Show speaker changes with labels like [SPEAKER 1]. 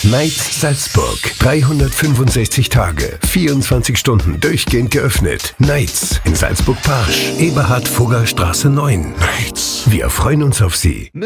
[SPEAKER 1] Nights Salzburg. 365 Tage, 24 Stunden durchgehend geöffnet. Nights in Salzburg-Parsch, Eberhard-Fugger Straße 9. Nights. Wir freuen uns auf Sie.